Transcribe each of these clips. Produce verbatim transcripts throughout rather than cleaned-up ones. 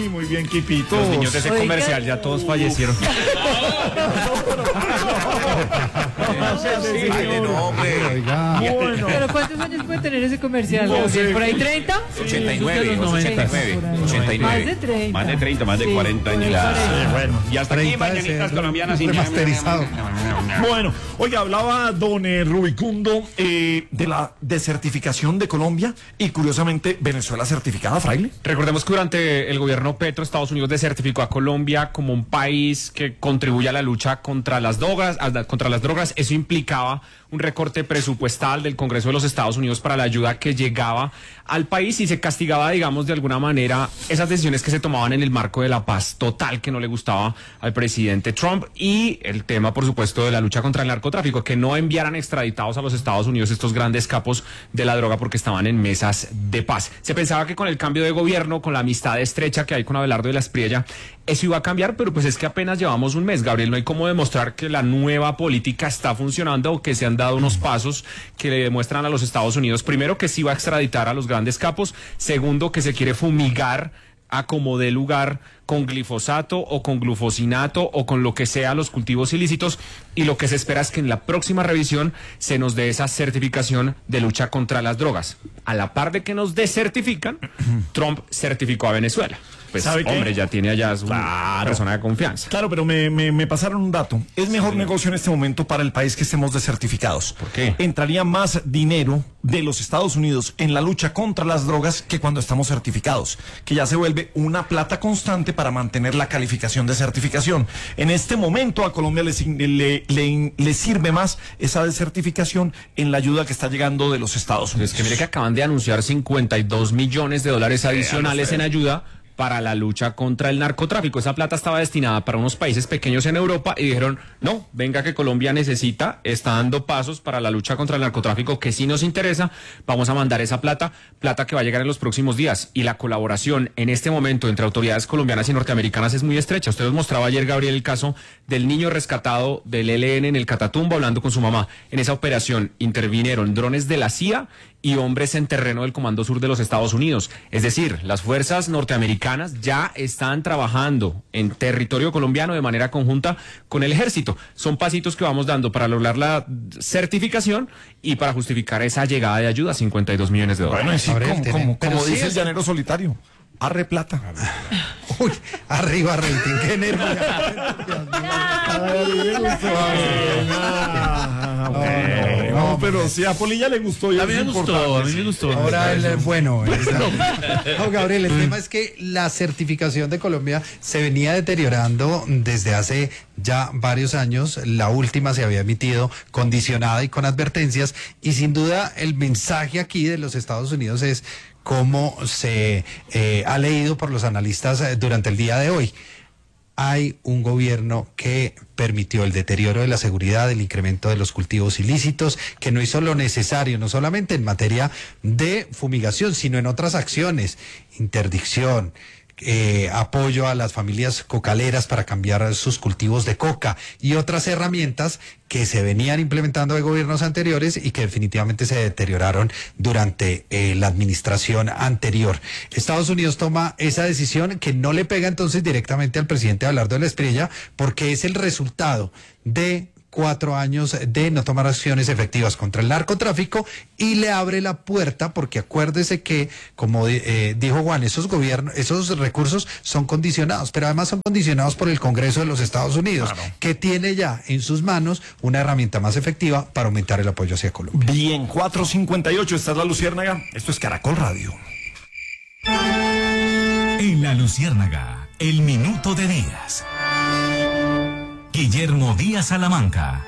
Ay, muy bien, Quipito. Los niños de ese Oiga. comercial ya todos fallecieron. Ay, no, hombre. Bueno. ¿Pero cuántos años puede tener ese comercial? No sé. ¿Por ahí treinta? ochenta y nueve, ochenta y nueve, ochenta y nueve. Más de treinta. Más de treinta, más de Sí, cuarenta por años. ahí Ya. parece. Sí, bueno. Y hasta aquí, mañanitas colombianas y remasterizado. Bueno, oiga, hablaba don eh, Rubicundo eh, de la desertificación de Colombia y curiosamente Venezuela certificada, Fraile. Recordemos que durante el gobierno Petro, Estados Unidos desertificó a Colombia como un país que contribuye a la lucha contra las drogas, a- contra las drogas. Eso implicaba un recorte presupuestal del Congreso de los Estados Unidos para la ayuda que llegaba al país y se castigaba, digamos, de alguna manera esas decisiones que se tomaban en el marco de la paz total que no le gustaba al presidente Trump y el tema, por supuesto, de la lucha contra el narcotráfico, que no enviaran extraditados a los Estados Unidos estos grandes capos de la droga porque estaban en mesas de paz. Se pensaba que con el cambio de gobierno, con la amistad estrecha que hay con Abelardo de la Espriella, eso iba a cambiar, pero pues es que apenas llevamos un mes, Gabriel, no hay cómo demostrar que la nueva política está funcionando o que se han dado unos pasos que le demuestran a los Estados Unidos, primero, que sí va a extraditar a los grandes capos, segundo, que se quiere fumigar a como dé lugar con glifosato o con glufosinato o con lo que sea los cultivos ilícitos, y lo que se espera es que en la próxima revisión se nos dé esa certificación de lucha contra las drogas. A la par de que nos desertifican, Trump certificó a Venezuela. Pues, ¿Sabe qué? hombre, ya tiene allá su Claro. persona de confianza. Claro, pero me, me, me pasaron un dato. Es mejor negocio en este momento para el país que estemos desertificados. ¿Por qué? Entraría más dinero de los Estados Unidos en la lucha contra las drogas que cuando estamos certificados, que ya se vuelve una plata constante para mantener la calificación de certificación. En este momento a Colombia le, sin- le, le, le sirve más esa desertificación en la ayuda que está llegando de los Estados Unidos. Es que mire que acaban de anunciar cincuenta y dos millones de dólares adicionales en ayuda para la lucha contra el narcotráfico. Esa plata estaba destinada para unos países pequeños en Europa y dijeron, no, venga que Colombia necesita, está dando pasos para la lucha contra el narcotráfico que sí nos interesa, vamos a mandar esa plata, plata que va a llegar en los próximos días. Y la colaboración en este momento entre autoridades colombianas y norteamericanas es muy estrecha. Usted nos mostraba ayer, Gabriel, el caso del niño rescatado del E L N en el Catatumbo hablando con su mamá. En esa operación intervinieron drones de la C I A y hombres en terreno del Comando Sur de los Estados Unidos. Es decir, las fuerzas norteamericanas ya están trabajando en territorio colombiano de manera conjunta con el ejército. Son pasitos que vamos dando para lograr la certificación y para justificar esa llegada de ayuda, cincuenta y dos millones de dólares. Bueno, y sí, Gabriel, como, tiene- como, pero como sí dice es- el llanero solitario, arre plata. Uy, arriba rating, qué nervio. No, pero si a Polilla le gustó. A mí me gustó, a mí me gustó. Ahora el bueno. No, Gabriel, el tema es que la certificación de Colombia se venía deteriorando desde hace ya varios años. La última se había emitido condicionada y con advertencias, y sin duda el mensaje aquí de los Estados Unidos es como se eh, ha leído por los analistas eh, durante el día de hoy. Hay un gobierno que permitió el deterioro de la seguridad, el incremento de los cultivos ilícitos, que no hizo lo necesario, no solamente en materia de fumigación, sino en otras acciones, interdicción, eh, apoyo a las familias cocaleras para cambiar sus cultivos de coca y otras herramientas que se venían implementando de gobiernos anteriores y que definitivamente se deterioraron durante eh, la administración anterior. Estados Unidos toma esa decisión que no le pega entonces directamente al presidente Abelardo de la Espriella, porque es el resultado de cuatro años de no tomar acciones efectivas contra el narcotráfico, y le abre la puerta, porque acuérdese que, como eh, dijo Juan, esos gobiernos, esos recursos son condicionados, pero además son condicionados por el Congreso de los Estados Unidos, claro, que tiene ya en sus manos una herramienta más efectiva para aumentar el apoyo hacia Colombia. Bien, cuatro cincuenta y ocho, esta es La Luciérnaga, esto es Caracol Radio. En La Luciérnaga, el minuto de Díaz. Guillermo Díaz Salamanca.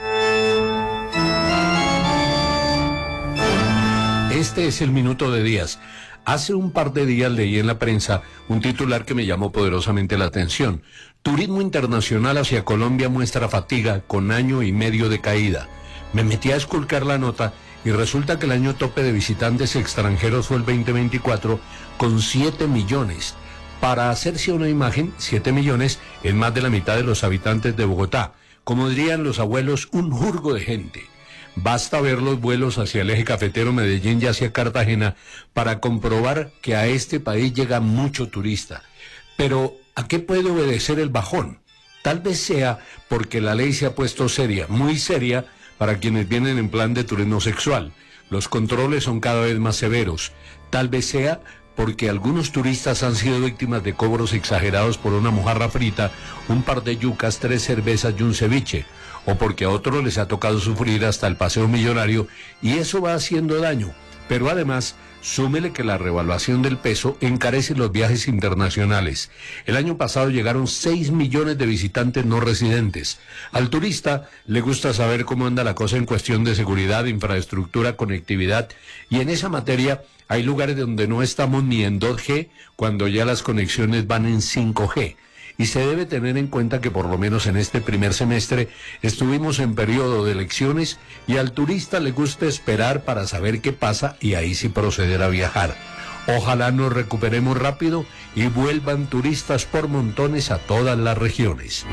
Este es el minuto de Díaz. Hace un par de días leí en la prensa un titular que me llamó poderosamente la atención. Turismo internacional hacia Colombia muestra fatiga con año y medio de caída. Me metí a esculcar la nota y resulta que el año tope de visitantes extranjeros fue el veinte veinticuatro con siete millones. Para hacerse una imagen, siete millones es más de la mitad de los habitantes de Bogotá. Como dirían los abuelos, un jurgo de gente. Basta ver los vuelos hacia el eje cafetero Medellín y hacia Cartagena para comprobar que a este país llega mucho turista. Pero, ¿a qué puede obedecer el bajón? Tal vez sea porque la ley se ha puesto seria, muy seria, para quienes vienen en plan de turismo sexual. Los controles son cada vez más severos. Tal vez sea porque algunos turistas han sido víctimas de cobros exagerados por una mojarra frita, un par de yucas, tres cervezas y un ceviche, o porque a otros les ha tocado sufrir hasta el paseo millonario y eso va haciendo daño. Pero además, súmele que la revaluación del peso encarece los viajes internacionales. El año pasado llegaron seis millones de visitantes no residentes. Al turista le gusta saber cómo anda la cosa en cuestión de seguridad, infraestructura, conectividad, y en esa materia hay lugares donde no estamos ni en dos G cuando ya las conexiones van en cinco G. Y se debe tener en cuenta que por lo menos en este primer semestre estuvimos en periodo de elecciones y al turista le gusta esperar para saber qué pasa y ahí sí proceder a viajar. Ojalá nos recuperemos rápido y vuelvan turistas por montones a todas las regiones.